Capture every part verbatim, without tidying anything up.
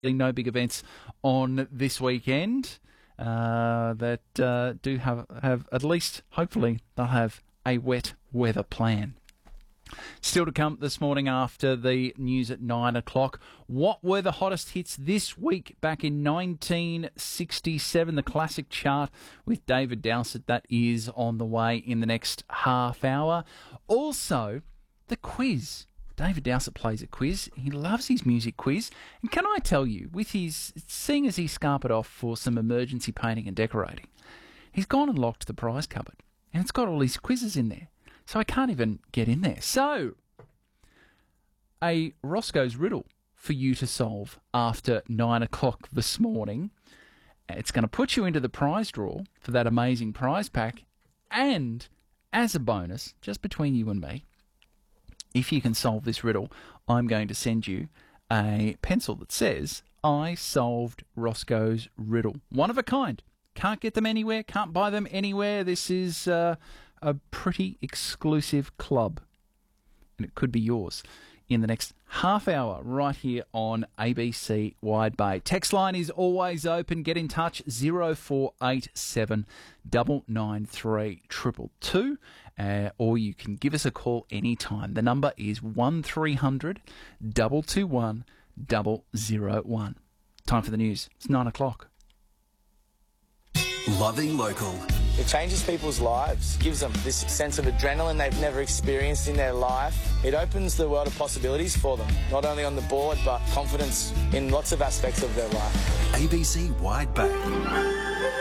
no big events on this weekend uh, that uh, do have, have, at least, hopefully, they'll have a wet weather plan. Still to come this morning after the news at nine o'clock. What were the hottest hits this week back in nineteen sixty-seven? The classic chart with David Dowsett. That is on the way in the next half hour. Also, the quiz. David Dowsett plays a quiz. He loves his music quiz. And can I tell you, with his, seeing as he scarpered off for some emergency painting and decorating, he's gone and locked the prize cupboard. And it's got all his quizzes in there. So I can't even get in there. So, a Roscoe's Riddle for you to solve after nine o'clock this morning. It's going to put you into the prize draw for that amazing prize pack. And as a bonus, just between you and me, if you can solve this riddle, I'm going to send you a pencil that says, I solved Roscoe's Riddle. One of a kind. Can't get them anywhere, can't buy them anywhere. This is uh, a pretty exclusive club, and it could be yours in the next half hour right here on A B C Wide Bay. Text line is always open. Get in touch, zero four eight seven nine nine three two two two, uh, or you can give us a call anytime. The number is one three hundred two two one zero zero one. Time for the news. It's nine o'clock. Loving local. It changes people's lives, gives them this sense of adrenaline they've never experienced in their life. It opens the world of possibilities for them, not only on the board, but confidence in lots of aspects of their life. A B C Wide Bay.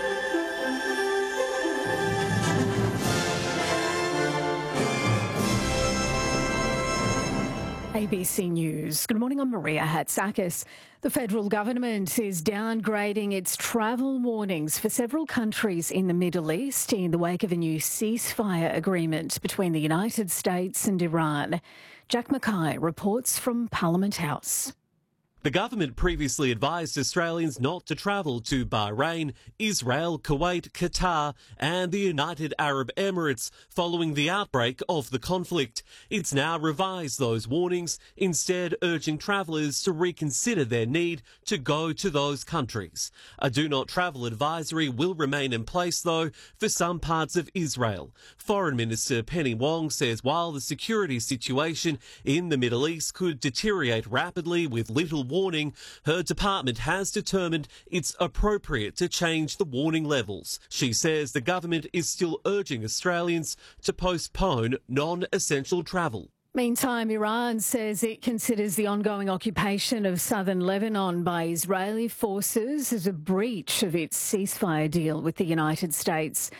A B C News. Good morning, I'm Maria Hatzakis. The federal government is downgrading its travel warnings for several countries in the Middle East in the wake of a new ceasefire agreement between the United States and Iran. Jack Mackay reports from Parliament House. The government previously advised Australians not to travel to Bahrain, Israel, Kuwait, Qatar and the United Arab Emirates following the outbreak of the conflict. It's now revised those warnings, instead urging travellers to reconsider their need to go to those countries. A do not travel advisory will remain in place, though, for some parts of Israel. Foreign Minister Penny Wong says while the security situation in the Middle East could deteriorate rapidly with little warning, her department has determined it's appropriate to change the warning levels. She says the government is still urging Australians to postpone non-essential travel. Meantime, Iran says it considers the ongoing occupation of southern Lebanon by Israeli forces as a breach of its ceasefire deal with the United States.